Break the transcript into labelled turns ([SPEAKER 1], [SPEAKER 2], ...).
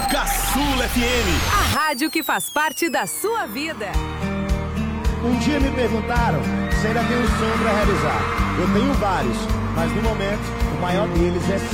[SPEAKER 1] Caçula FM.
[SPEAKER 2] A rádio que faz parte da sua vida.
[SPEAKER 3] Um dia me perguntaram se ainda tenho um sonho para realizar. Eu tenho vários, mas no momento o maior deles é